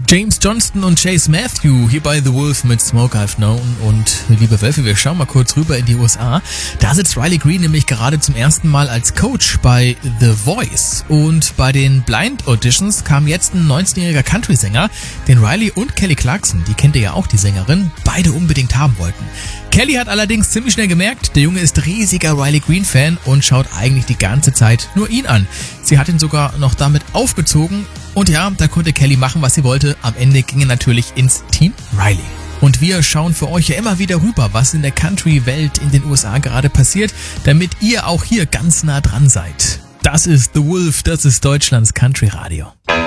James Johnston und Chase Matthew hier bei The Wolf mit Smoke I've Known. Und liebe Wölfe, wir schauen mal kurz rüber in die USA. Da sitzt Riley Green nämlich gerade zum ersten Mal als Coach bei The Voice. Und bei den Blind Auditions kam jetzt ein 19-jähriger Country-Sänger, den Riley und Kelly Clarkson, die kennt ihr ja auch, die Sängerin, beide unbedingt haben wollten. Kelly hat allerdings ziemlich schnell gemerkt, der Junge ist riesiger Riley Green-Fan und schaut eigentlich die ganze Zeit nur ihn an. Sie hat ihn sogar noch damit aufgezogen. Und ja, da konnte Kelly machen, was sie wollte. Am Ende ging er natürlich ins Team Riley. Und wir schauen für euch ja immer wieder rüber, was in der Country-Welt in den USA gerade passiert, damit ihr auch hier ganz nah dran seid. Das ist The Wolf, das ist Deutschlands Country Radio.